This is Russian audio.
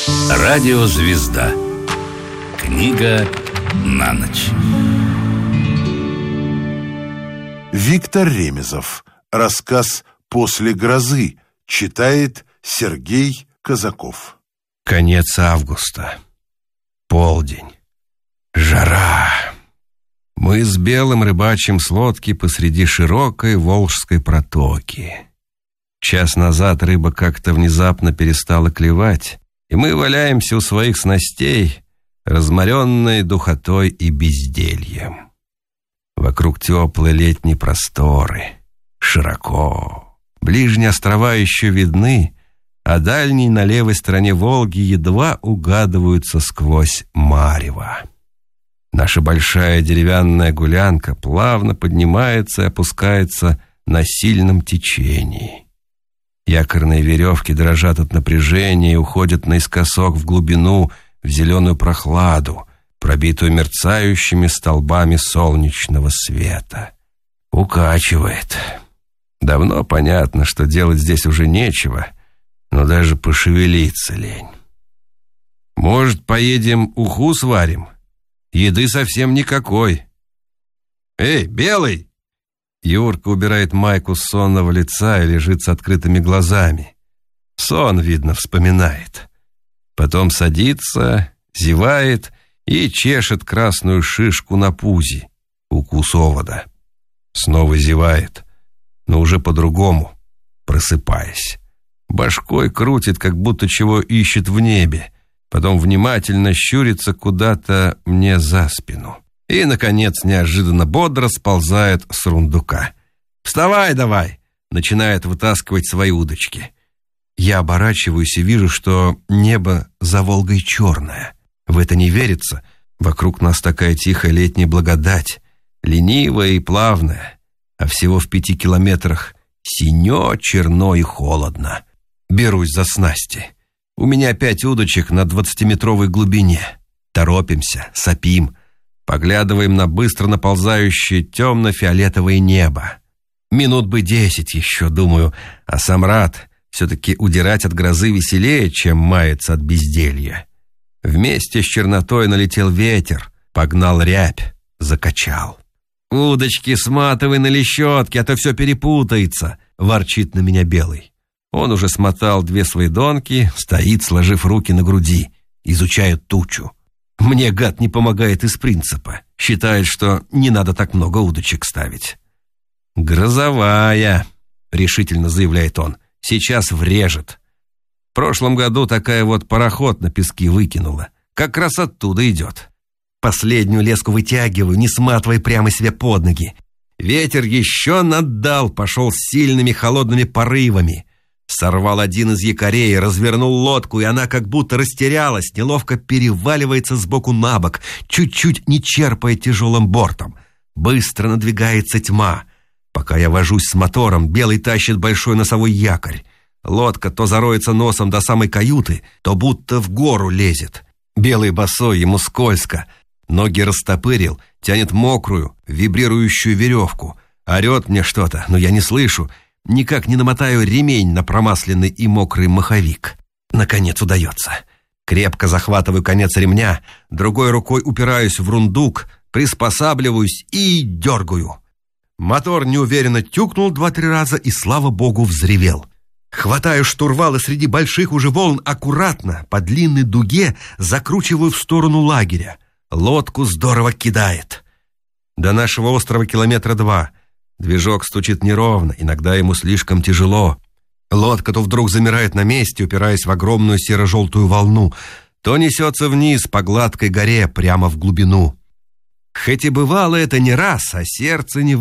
Радиозвезда. Книга на ночь. Виктор Ремезов. Рассказ «После грозы». Читает Сергей Казаков. Конец августа. Полдень. Жара. Мы с Белым рыбачим с лодки посреди широкой Волжской протоки. Час назад рыба как-то внезапно перестала клевать, и мы валяемся у своих снастей, разморенные духотой и бездельем. Вокруг теплые летние просторы. Широко. Ближние острова еще видны, а дальние на левой стороне Волги едва угадываются сквозь марево. Наша большая деревянная гулянка плавно поднимается и опускается на сильном течении. Якорные веревки дрожат от напряжения и уходят наискосок в глубину, в зеленую прохладу, пробитую мерцающими столбами солнечного света. Укачивает. Давно понятно, что делать здесь уже нечего, но даже пошевелиться лень. Может, поедем уху сварим? Еды совсем никакой. Эй, Белый! Юрка убирает майку с сонного лица и лежит с открытыми глазами. Сон, видно, вспоминает. Потом садится, зевает и чешет красную шишку на пузе. Укус овода. Снова зевает, но уже по-другому, просыпаясь. Башкой крутит, как будто чего ищет в небе. Потом внимательно щурится куда-то мне за спину. И, наконец, неожиданно бодро сползает с рундука. «Вставай давай!» — начинает вытаскивать свои удочки. Я оборачиваюсь и вижу, что небо за Волгой черное. В это не верится. Вокруг нас такая тихая летняя благодать, ленивая и плавная. А всего в 5 километрах синё, черно и холодно. Берусь за снасти. У меня 5 удочек на 20-метровой глубине. Торопимся, сопим. Поглядываем на быстро наползающее темно-фиолетовое небо. Минут бы 10 еще, думаю, а сам рад. Все-таки удирать от грозы веселее, чем маяться от безделья. Вместе с чернотой налетел ветер, погнал рябь, закачал. «Удочки сматывай на лещетке, а то все перепутается», — ворчит на меня Белый. Он уже смотал 2 свои донки, стоит, сложив руки на груди, изучает тучу. Мне гад не помогает из принципа. Считает, что не надо так много удочек ставить. «Грозовая», — решительно заявляет он. «Сейчас врежет. В прошлом году такая вот пароход на пески выкинула. Как раз оттуда идет. Последнюю леску вытягиваю, не сматывай прямо себе под ноги. Ветер еще наддал, пошел с сильными холодными порывами. Сорвал один из якорей, развернул лодку, и она как будто растерялась, неловко переваливается сбоку на бок, чуть-чуть не черпая тяжелым бортом. Быстро надвигается тьма. Пока я вожусь с мотором, Белый тащит большой носовой якорь. Лодка то зароется носом до самой каюты, то будто в гору лезет. Белый босой, ему скользко. Ноги растопырил, тянет мокрую, вибрирующую веревку. Орет мне что-то, но я не слышу. Никак не намотаю ремень на промасленный и мокрый маховик. Наконец удается. Крепко захватываю конец ремня, другой рукой упираюсь в рундук, приспосабливаюсь и дергаю. Мотор неуверенно тюкнул 2-3 раза и, слава богу, взревел. Хватаю штурвал и среди больших уже волн аккуратно, по длинной дуге, закручиваю в сторону лагеря. Лодку здорово кидает. До нашего острова 2 километра. Движок стучит неровно, иногда ему слишком тяжело. Лодка то вдруг замирает на месте, упираясь в огромную серо-желтую волну, то несется вниз по гладкой горе прямо в глубину. Хоть и бывало это не раз, а сердце не